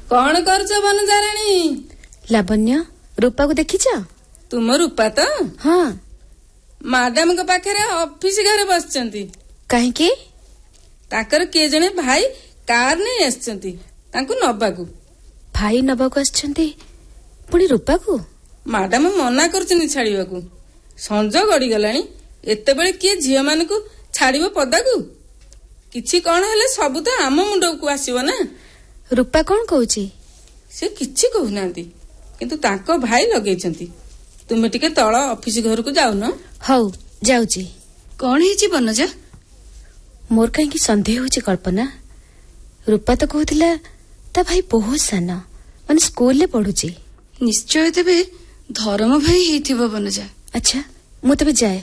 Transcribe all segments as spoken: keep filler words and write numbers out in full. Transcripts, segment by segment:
कौन करछ वनजाराणी? लावण्य, रूपा को देखिछ? तुम रूपा तो? हाँ। मैडम को पाखरे ऑफिस घरे बसचंती। काहे के? ताकर के जने भाई कार नहीं आसचंती तांको नबाकू। भाई नबाकू आसचंती पुणी रूपा को? मैडम मना करचनी छाड़ीबाकू। संज गड़ी गलानी, एते बेले के झियो मानकू छाड़ीबो पदाकू? किछि कोन हेले सब तो आम मुंड को आसीबो ना। रूपा कोन कहूची? से किछि कहू नांती, किंतु ताको भाई लगेचंती। तुमे टिके तळ ऑफिस घर को जाउ न? हौ जाउची। कोन हेची बनजा? मोर काहे की संदेह होची कल्पना। रूपा तो कहूतिला ता भाई बहुत साना, माने स्कूल ले पढुची। निश्चय तबे धर्म भाई हेथिबो बनजा। अच्छा मु तबे जाए।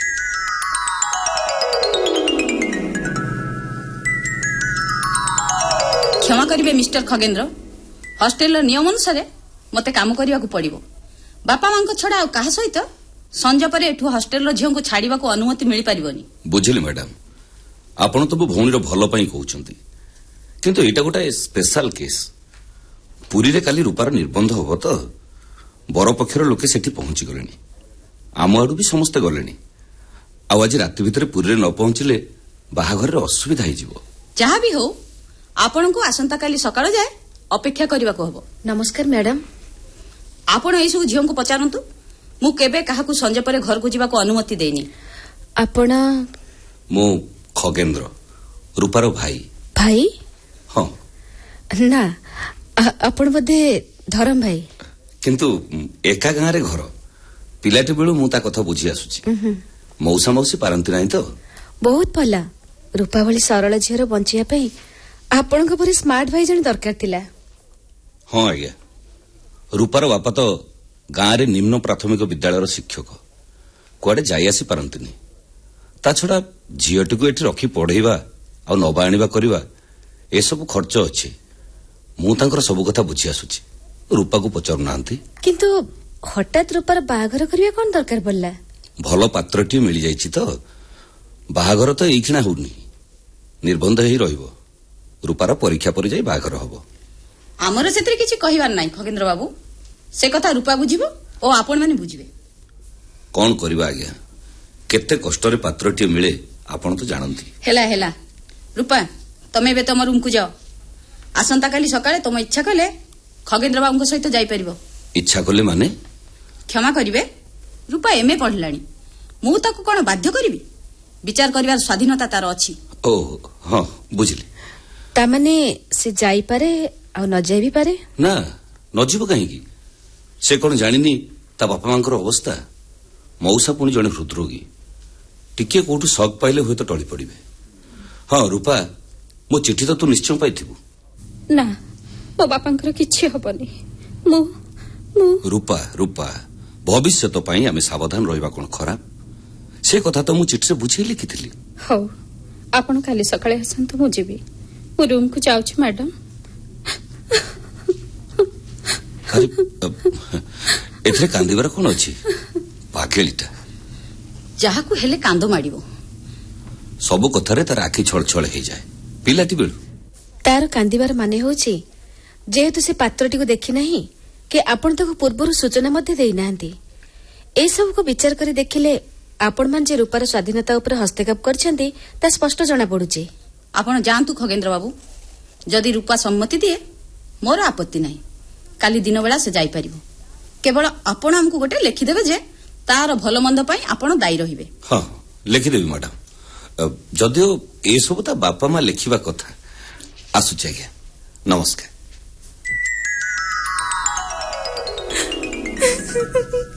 क्षमा करिवे मिस्टर खगेन्द्र, हॉस्टेल नियम अनुसार मते काम करिया को पड़िबो। बापा मां को छडा कहा सहित संज परे एठु हॉस्टेल झियो को छाड़ीबा को अनुमति मिली परिबोनी। बुझिले मैडम, आपण तो भौणीर भल पई कहउचंती, किंतु एटा गोटा स्पेशल केस। पुरी रे काली रूपार निर्बंध होबो तो बर पक्षर लोके सेठी पहुंची गलेनी, आम आडू भी समस्त गलेनी। आ आज राति भितर पुरी रे न पहुंचिले बाहाघर रे असुविधा हो जिवो। जहा भी हो आपण को आसंता काली सकाळ जाय अपेक्षा करिबा को हबो। नमस्कार मैडम। आपण एई सब झियो को पचारंतु, मु केबे काहा को संजे परे घर को जिबा को अनुमति देनी। आपण? मु खगेन्द्र, रूपार भाई। भाई? हां। ना आपण बदे धरम भाई। किंतु एका गां रे घर, पिलाटी बेलू मु ता कथा बुझी आसुची। मौसा मौसी पारंती नाही तो? बहुत भला। रूपा भली सरल झियर बंचिया पई आपण को परी स्मार्ट भाई जण दरकार थिला। हां आज्ञा, रूपार बापा तो गां रे निम्न प्राथमिक विद्यालय शिक्षक, कुआडे जाई आसी पारंती नहीं। ता छड़ा झियटी को एठी रखी पढ़ेबा आ नबा आनिबा करबा ए सब खर्च अछि। मु तांकर सब कथा बुझी आसुची, रूपा को पचारु नांती। किंतु हठात रूपार बाहाघर करिया कोन दरकार पड़ला? भलो पात्रटी मिली जाईची तो बाहाघर तो एखिना होउनी, निर्बंध हेई रहिबो। रूपार परीक्षा पर जाई बाहाघर हबो। हमर सेतरे किछि कहिवार नाही खगेन्द्र बाबू, से कथा रूपा बुझिबो ओ आपण माने बुझिबे। कोन करबा आज्ञा, केते कष्टरे पात्रटी मिले आपण तो जानंती। हेला हेला रूपा, तमे बे तम रूम को जाओ। आसंता काली सकाळे तम इच्छा कले खगेन्द्र बाबूଙ୍କ सहित जाई परिबो। इच्छा कले माने? क्षमा करिवे, रूपा एमए पढलानी, मु ताको कोन बाध्य करिवि? विचार करिवार स्वाधीनता तार अछि। ओ हां बुझिली। ता माने से जाई पारे आ न जाई भी पारे? ना न जीव काहे की, से कोन जानिनी ता बापा मांकर अवस्था। मौसा पुणी जने हृदरोगी, टिके कोठु शक पाइले होय तो टळी पड़िबे। हां रूपा, मो चिठी तो तू निश्चय पाइथिबु ना? मो बापांकर किछि हबनी। मो मो रूपा रूपा, भविष्य तो पाई आमे सावधान रहिबा कोन खराब? से कथा तो मु चिठी से बुझी लिखिथिली। हो आपण काली सकाळे हसंतु, मु जेबी मो रूम को जाउछि मैडम। अरे एथरे कांदिबार कोन अछि? पाकेलिटा जहा को हेले कांदो माडिबो। सब कथारे तार आखि छळ छळ हे जाय। पिलाटी बेलू तार कांदिबार माने होछि जेहेतु से पात्रटी को देखि नाही कि आपण ताको पूर्वरु सूचना मध्ये देई नांती। ए सब को विचार करी देखिले आपण मान जे रूपार स्वाधीनता ऊपर हस्तक्षेप करछंती ता स्पष्ट जणा पडुची। आपण जानतु खगेन्द्र बाबू, जदि रूपा सम्मति दिए मोर आपत्ति नाही। काली दिन बेला से जाई परिबो। केवल आपण हमकु गोटे लिखि देबे जे तार भलो मंद पई आपण दायी रहिबे। हां लिखि देबी मैडम। जदियो ए सब ता बापा मा लिखिबा कथा। आसुची आज्ञा, नमस्कार।